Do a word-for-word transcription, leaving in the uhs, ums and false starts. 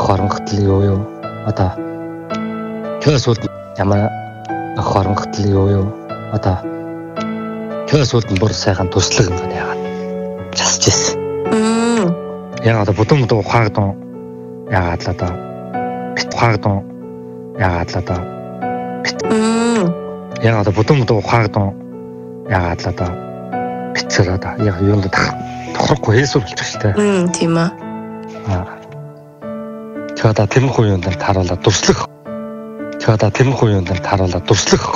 оронготл юу юу одоо төөсүүд ямар ах оронготл юу юу одоо төөсүүд нь бүр сайхан төслөг ингээд яагаад часч ирсэн. Яагаад будам будам ухаагдсан яагаад л одоо бит ухаагдсан яагаад л одоо бит яагаад будам будам ухаагдсан яагаад л одоо битсэр одоо яг юунд тохирохгүй хэлсүр болчих шүү дээ. Мм тийм аа. Аа. Тэгвэл тэрнхүү юунд л тааруулаад дурслах. Тэгвэл тэрнхүү юунд л тааруулаад дурслах.